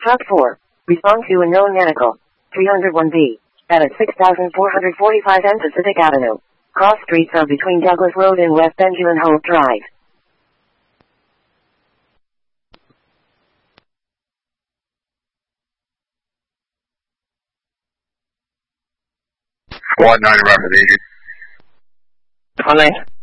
Talk 4. Respond to a known medical. 301B. At 6445 N Pacific Avenue. Cross streets are between Douglas Road and West Benjamin Hope Drive. Squad 9 Rocket Agent. Squad 9.